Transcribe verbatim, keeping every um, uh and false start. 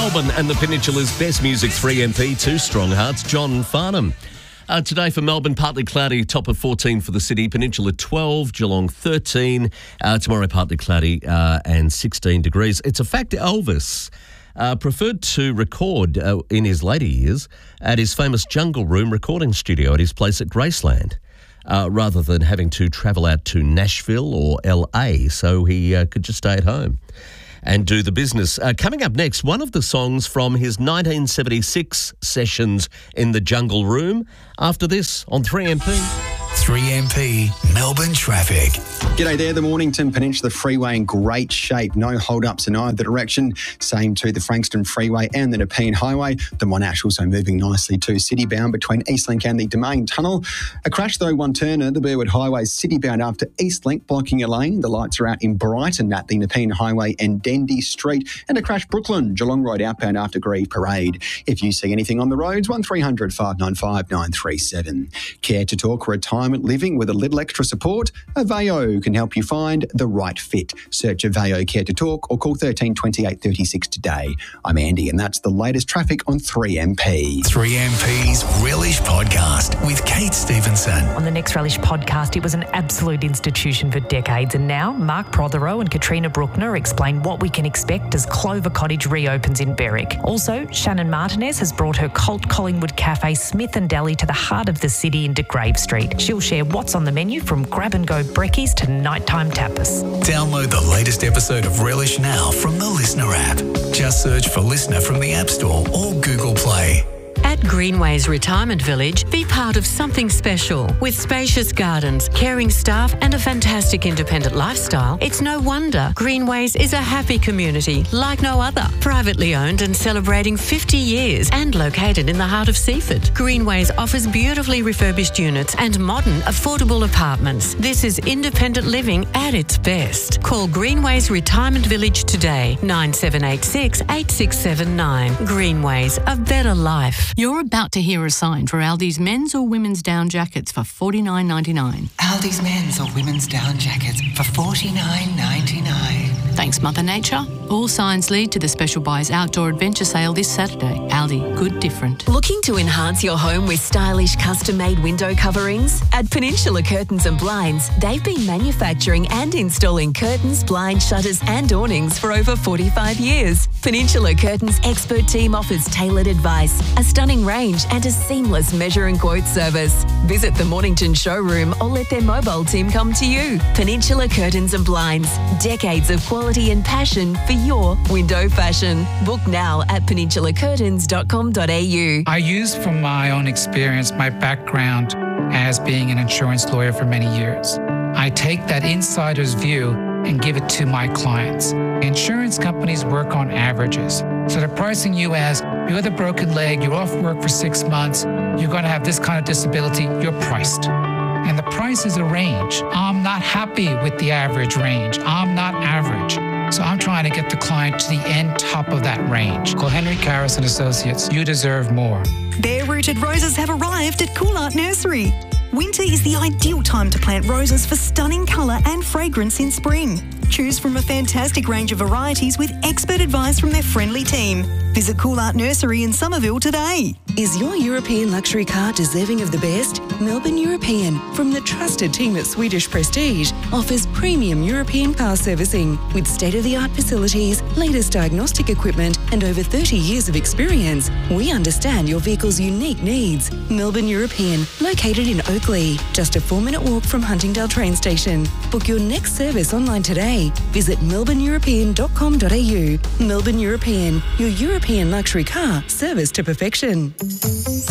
Melbourne and the Peninsula's best music, three M P, two strong hearts, John Farnham. Uh, today for Melbourne, partly cloudy, top of fourteen for the city, Peninsula twelve, Geelong thirteen, uh, tomorrow partly cloudy uh, and sixteen degrees. It's a fact Elvis uh, preferred to record uh, in his later years at his famous Jungle Room recording studio at his place at Graceland, uh, rather than having to travel out to Nashville or L A, so he uh, could just stay at home and do the business. Uh, coming up next, one of the songs from his nineteen seventy-six sessions in the Jungle Room. After this, on three M P. three M P Melbourne traffic. G'day there, the Mornington Peninsula Freeway in great shape. No hold-ups in either direction. Same to the Frankston Freeway and the Nepean Highway. The Monash also moving nicely to city-bound between Eastlink and the Domain Tunnel. A crash, though, one turner, the Burwood Highway city-bound after Eastlink blocking a lane. The lights are out in Brighton at the Nepean Highway and Dendy Street. And a crash, Brooklyn, Geelong Road outbound after Grieve Parade. If you see anything on the roads, one three hundred, five nine five, nine three seven. Care to talk retirement living with a little extra support? Aveo can help you find the right fit. Search Aveo Care to Talk or call thirteen twenty-eight thirty-six today. I'm Andy and that's the latest traffic on three M P. three M P's Relish Podcast with Kate Stevenson. On the next Relish Podcast, it was an absolute institution for decades, and now Mark Prothero and Katrina Bruckner explain what we can expect as Clover Cottage reopens in Berwick. Also, Shannon Martinez has brought her cult Collingwood cafe Smith and Deli to the heart of the city in De Grave Street. She'll share what's on the menu from grab-and-go brekkies to nighttime tapas. Download the latest episode of Relish now from the Listener app. Just search for Listener from the App Store or Google Play. At Greenways Retirement Village, be part of something special. With spacious gardens, caring staff and a fantastic independent lifestyle, it's no wonder Greenways is a happy community like no other. Privately owned and celebrating fifty years and located in the heart of Seaford. Greenways offers beautifully refurbished units and modern, affordable apartments. This is independent living at its best. Call Greenways Retirement Village today, nine seven eight six, eight six seven nine. Greenways, a better life. You're about to hear a sign for Aldi's men's or women's down jackets for forty-nine ninety-nine. Aldi's men's or women's down jackets for forty-nine ninety-nine. Thanks, Mother Nature. All signs lead to the Special Buys Outdoor Adventure Sale this Saturday. Aldi, good different. Looking to enhance your home with stylish custom-made window coverings? At Peninsula Curtains and Blinds, they've been manufacturing and installing curtains, blinds, shutters and awnings for over forty-five years. Peninsula Curtains' expert team offers tailored advice, a stunning range and a seamless measure and quote service. Visit the Mornington showroom or let their mobile team come to you. Peninsula Curtains and Blinds, decades of quality and passion for your window fashion. Book now at peninsula curtains dot com dot a u. I use from my own experience, my background as being an insurance lawyer for many years. I take that insider's view and give it to my clients. Insurance companies work on averages. So they're pricing you as, you have a broken leg, you're off work for six months, you're going to have this kind of disability, you're priced. And the price is a range. I'm not happy with the average range. I'm not average. So I'm trying to get the client to the end top of that range. Call Henry Karras and Associates. You deserve more. Bare-rooted roses have arrived at Cool Art Nursery. Winter is the ideal time to plant roses for stunning colour and fragrance in spring. Choose from a fantastic range of varieties with expert advice from their friendly team. Visit Cool Art Nursery in Somerville today. Is your European luxury car deserving of the best? Melbourne European, from the trusted team at Swedish Prestige, offers premium European car servicing with state-of-the-art facilities, latest diagnostic equipment and over thirty years of experience. We understand your vehicle's unique needs. Melbourne European, located in Oakley, just a four-minute walk from Huntingdale train station. Book your next service online today. Visit melbourne european dot com dot a u. Melbourne European, your European luxury car service to perfection.